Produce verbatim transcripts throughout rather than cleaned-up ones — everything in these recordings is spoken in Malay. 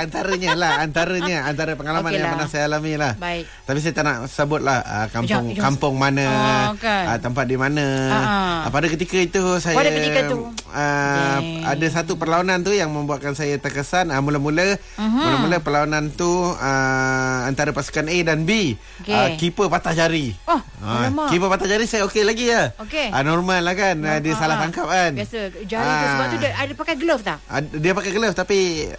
antaranya lah, antaranya antara pengalaman okay yang lah. pernah saya alami lah. Baik. Tapi saya tak nak sebut lah uh, kampung Jom, jom. kampung mana, oh, kan. uh, tempat di mana. Uh, pada ketika itu saya pada ketika tu uh, ada satu perlawanan tu yang membuatkan saya terkesan. Uh, mula-mula uh-huh. mula-mula perlawanan tu uh, antara pasukan A dan B. Okay. Uh, keeper patah jari. Oh, uh, keeper patah jari saya okey lagi ya. Okay. Uh, normal lah kan. Uh, dia uh, salah uh, tangkap kan. Biasa jari uh, tu sebab tu dia ada pakai glove tak? Uh, dia pakai glove tapi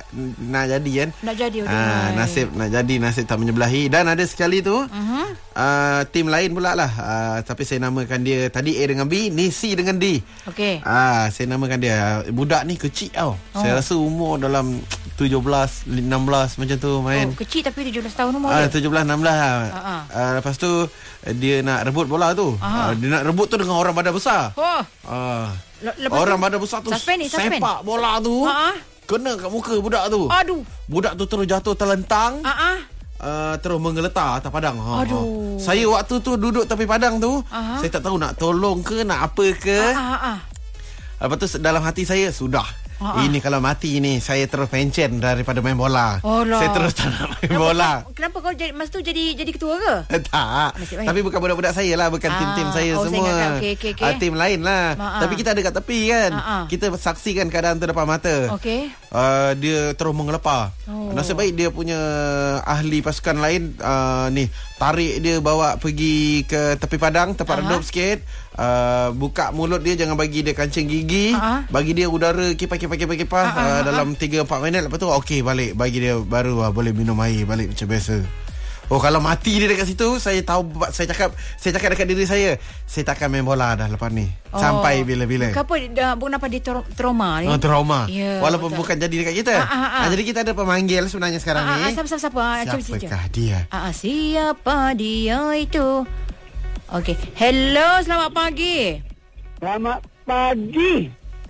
nak jadi kan. Nak jadi. Uh, nasib nak jadi, nasib tak menyebelahi. Dan ada sekali tu uh-huh. uh, tim lain pula lah. Uh, tapi saya namakan dia tadi A dengan B, ni C dengan D. Okey. Ah, uh, saya namakan dia. Budak ni kecil tau. Oh. Saya rasa umur dalam tujuh belas, enam belas macam tu main. Oh, kecil tapi tujuh belas tahun umur uh, dia. tujuh belas, enam belas lah. Uh-huh. Uh, lepas tu dia nak rebut bola tu. Uh-huh. Uh, dia nak rebut tu dengan orang badan besar. Oh. Uh, orang badan besar tu suspend, suspend. sepak bola tu. Uh-huh. Kena kat muka budak tu. Aduh. Budak tu terus jatuh terlentang. Uh-huh. Uh, terus menggeletar atas padang. Ha, Aduh. Ha. Saya waktu tu duduk tepi padang tu, uh-huh. saya tak tahu nak tolong ke nak apa ke. Uh-huh. Lepas tu dalam hati saya sudah. Uh-huh. Ini kalau mati ni saya terus pencen daripada main bola. Oh saya terus tak nak main kenapa, bola. Kenapa kau jadi masa tu jadi jadi ketua ke? Tak. Tapi bukan budak-budak saya lah, bukan ah. tim-tim saya oh, semua. Saya okay, okay, okay. Uh, tim lain lah. Uh-huh. Tapi kita ada kat tepi kan. Uh-huh. Kita saksikan keadaan tu depan mata. Okey. Uh, dia terus mengelepar. Oh. Nasib baik dia punya ahli pasukan lain uh, ni tarik dia bawa pergi ke tepi padang, tempat uh-huh. redup sikit. Uh, buka mulut dia, jangan bagi dia kancing gigi. Uh-huh. Bagi dia udara kipas-kipas-kipas uh-huh. uh, dalam tiga empat minit. Lepas tu okey balik, bagi dia baru uh, boleh minum air balik macam biasa. Oh kalau mati dia dekat situ, saya tahu, saya cakap saya cakap dekat diri saya, saya takkan main bola dah lepas ni. Oh. Sampai bila-bila. Kenapa dah bukan apa dia trauma ni? Oh, trauma. Yeah, walaupun betul. Bukan jadi dekat kita. Ah, ah, ah. Ah, jadi kita ada pemanggil sebenarnya sekarang ah, ni. Ah, siapa siapa siapa? Siapakah dia? Ah, siapa dia itu? Okey. Hello, selamat pagi. Selamat pagi.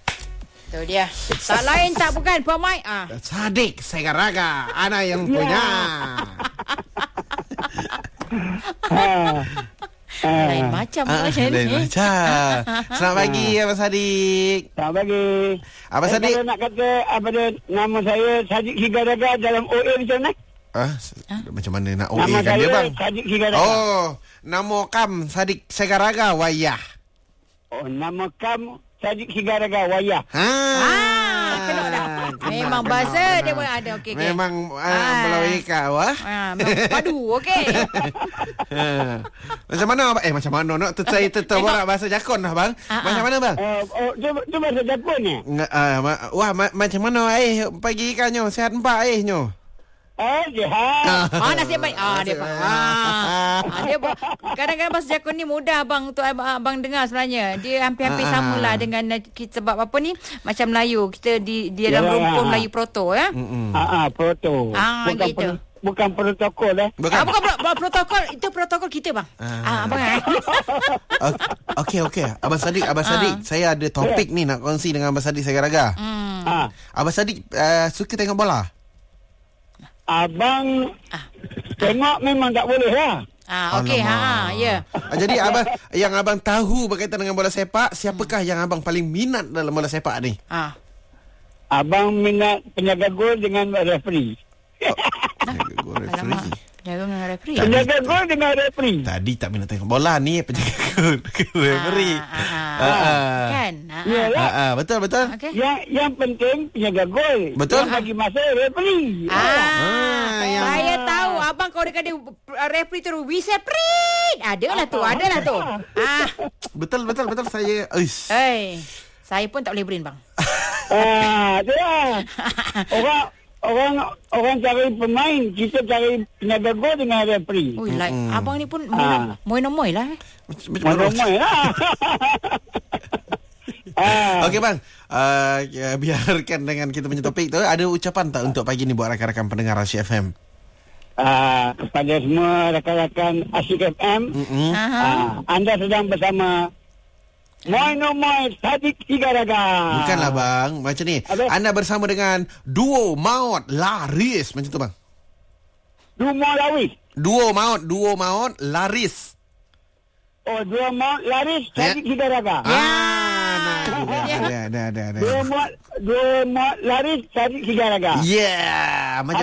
Tu dia. Tak lain tak bukan Pemain ah. Sadik Segaraga, anak yang punya. Lain macam ah, macam lain ni. Macam. Selamat pagi Abang Sadik. Selamat pagi. Abang eh, Sadik. Kalau nak kata apa dia, nama saya Sadik Higaraga dalam O A macam mana? Ah, ah? Macam mana nak O A nama kan dia bang? Sadik Higaraga. Oh, nama kam Sadik Segaraga Wayah. Oh, nama kam Sadik Higaraga Wayah. Ha. Ah, kena dah. Memang bahasa dia pun ada. Okey okey. Memang ah, Melayu kau ah. Ah, memang padu okey. Macam mana eh macam mana nak saya terborak bahasa Jakun dah bang. Macam mana bang? Oh, oh tu, tu bahasa Jakun ni. Uh, wah ma- macam mana eh pagi ikannya sihat empat eh nyo. Oh, sihat. Ah, nasib baik. Ah, dia ah. ah dia kadang-kadang bahasa Jakun ni mudah bang untuk abang, abang dengar sebenarnya. Dia hampir-hampir ah. samalah dengan kita sebab apa ni macam Melayu. Kita di di dalam yeah. rumpun Melayu proto ya. Ah, ah proto. Ah, bukan gitu. Per, bukan protokol eh. Bukan. Ah, bukan pro, protokol, itu protokol kita bang. Ah, ah abang. Okey okey. Abang Sadik, Abang Sadik, ah. saya ada topik yeah. ni nak kongsi dengan Abang Sadik Segaraga. Hmm. Ah. Abang Sadik uh, suka tengok bola? Abang ah. tengok memang tak boleh lah. Ah, okey ha, ya. Yeah. Jadi abang yang abang tahu berkaitan dengan bola sepak, siapakah hmm. yang abang paling minat dalam bola sepak ni? Ah. Abang minat penjaga gol dengan referee. Oh, penjaga gol referee. Penjaga dengan referee. Penjaga gol dengan referee. Tadi tak minat tengok bola ni penjaga gol referee. Ah, ah, ah. ah. Kan? Ah, ah, ah, betul betul. Okay. Yang yang penting penjaga gol. Betul. Yang bagi masa referee. Ah, ah yang saya tahu abang kalau dekat dia referee tu whistle prit. Adalah tu, adalah tu. Ah. Betul betul betul saya. Uish. Eh, saya pun tak boleh brain bang. Ah, tu lah. Orang orang orang cari pemain, kita cari penjaga gol dengan referee. Ui, like mm-hmm. abang ni pun ah. moy-moy lah. Moy-moy lah. ah. Okey bang, uh, ya, biarkan dengan kita punya topik tu. Ada ucapan tak untuk pagi ni buat rakan-rakan pendengar Asyik F M? Uh, kepada semua rakan-rakan Asyik F M, mm-hmm. uh, anda sedang bersama Moy no Moy Sadik Higaraga. Bukanlah bang, macam ni. Habis? Anda bersama dengan Duo Maut Laris. Macam tu bang. Duo Maut Laris. Duo Maut, Duo Maut Laris. Oh, Duo Maut Laris Sadik Higaraga. Ya. Ada, ada, ada, ada. Duo Maut, Duo Maut Laris Sadik Higaraga. Yeah. Macam